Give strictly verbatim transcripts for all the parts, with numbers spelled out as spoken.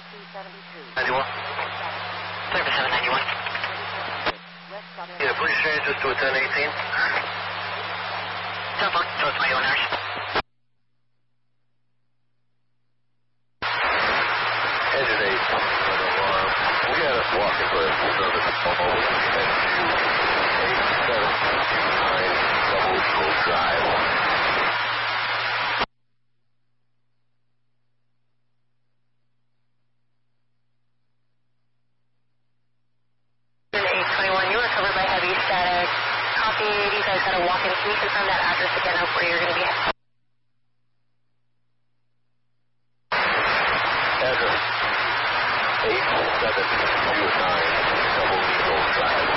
ninety-one. Service seven ninety-one. Yeah, please change this to a ten eighteen. Telephone, so it's my owners. Engine eight, alarm. We had us walking for a service almost head to eight seven nine Double Eagle Drive. eight twenty-one, you were covered by heavy static. Copied, you guys got a walk-in. Can you confirm that address again of where you're going to be? Address eight seven two nine Double Eagle Drive.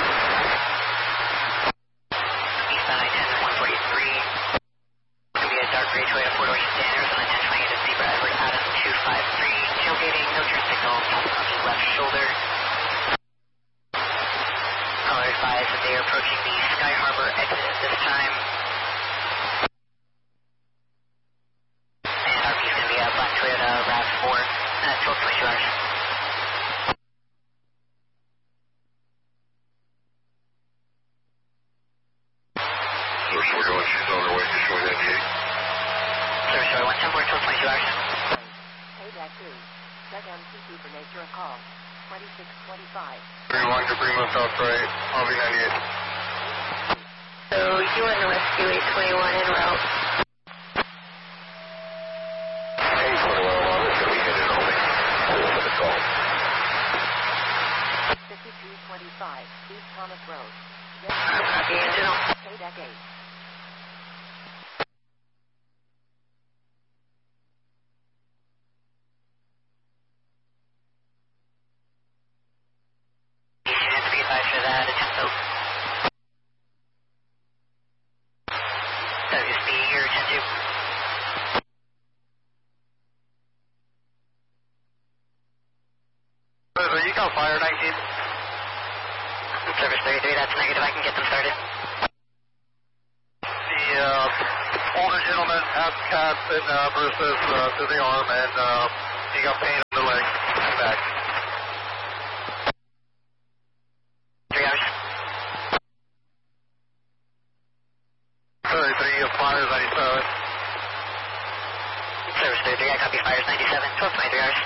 Eastbound I ten, one forty-three. Going to be a dark gray Toyota four-door sedan, Arizona ten twenty to Zebra Edward Adams two five three. Tailgating, no turn signal, on the left shoulder. Caller advised that they are approaching the Sky Harbor exit at this time. And R P is going to be a black Toyota RAV four at twelve twenty-two hours. So we're going, she's on her way to Short ninety-eight. Service Shore one ten four, twelve twenty-two hours. Payback two. Set M T C for nature of call. twenty-six twenty-five. three one, debris moved off right, R V ninety-eight. So you are Rescue eight twenty-one en route. eight twenty-one, well, it's going to be hit in only. Hold for the call. fifty-two twenty-five. East Thomas Road. Copy, engine on. Payback eight. Units be advised for that attempt to W S B here, ten two. Are you got fire nineteen? Service thirty-three, that's negative, I can get them started. The uh, older gentleman has cats and uh, bruises uh, to the arm, and uh, he got pain in the leg and back. Three hours. thirty-three, uh, fires ninety-seven. Service thirty-three, I copy fires ninety-seven, twelve twenty-three hours.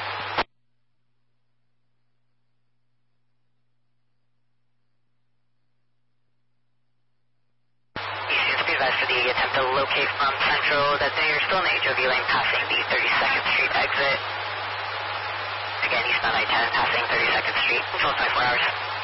For the attempt to locate from Central that they are still in the H O V lane passing the thirty-second Street exit. Again, eastbound I ten passing thirty-second Street, twelve twenty-four hours.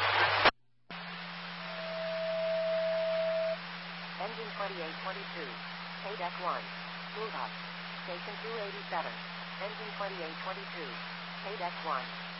Engine twenty-eight twenty-two. Payback one. Move up. Station two eighty-seven. Engine twenty-eight twenty-two. Payback one.